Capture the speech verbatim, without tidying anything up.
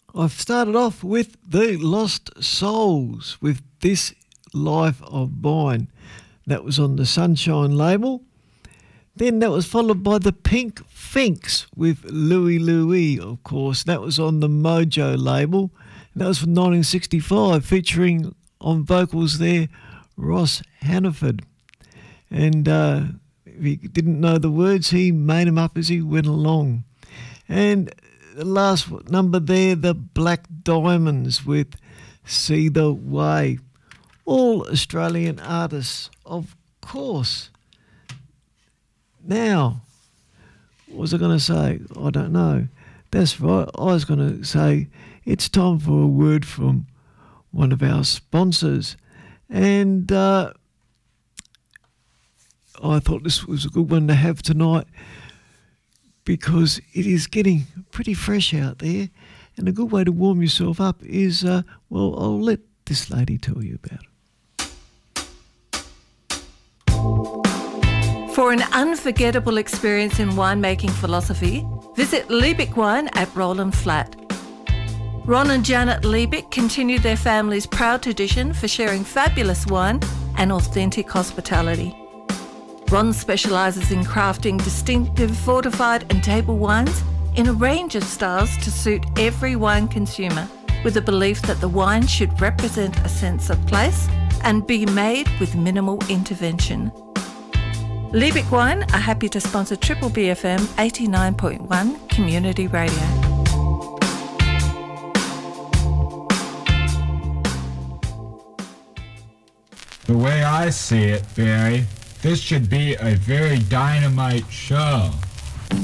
I've started off with the Lost Souls with This Life of Mine. That was on the Sunshine label. Then that was followed by the Pink Finks with Louie Louie, of course. That was on the Mojo label. That was from nineteen sixty-five, featuring on vocals there Ross Hannaford. And uh, if he didn't know the words, he made them up as he went along. And the last number there, the Black Diamonds with See the Way. All Australian artists, of course. Now, what was I going to say? I don't know. That's right. I was going to say it's time for a word from one of our sponsors. And uh, I thought this was a good one to have tonight because it is getting pretty fresh out there. And a good way to warm yourself up is, uh, well, I'll let this lady tell you about it. For an unforgettable experience in winemaking philosophy, visit Liebig Wine at Roland Flat. Ron and Janet Liebig continued their family's proud tradition for sharing fabulous wine and authentic hospitality. Ron specialises in crafting distinctive fortified and table wines in a range of styles to suit every wine consumer, with the belief that the wine should represent a sense of place and be made with minimal intervention. Liebig Wine are happy to sponsor Triple B F M eighty-nine point one Community Radio. The way I see it, Barry, this should be a very dynamite show.